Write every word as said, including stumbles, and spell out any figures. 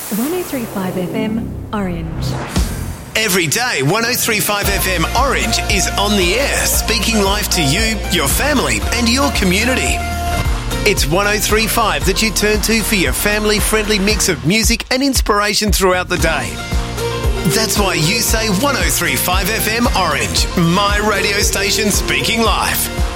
one oh three point five F M, Orange. Every day, one oh three point five F M Orange is on the air, speaking life to you, your family and your community. It's one oh three point five that you turn to for your family-friendly mix of music and inspiration throughout the day. That's why you say one oh three point five F M Orange, my radio station speaking life.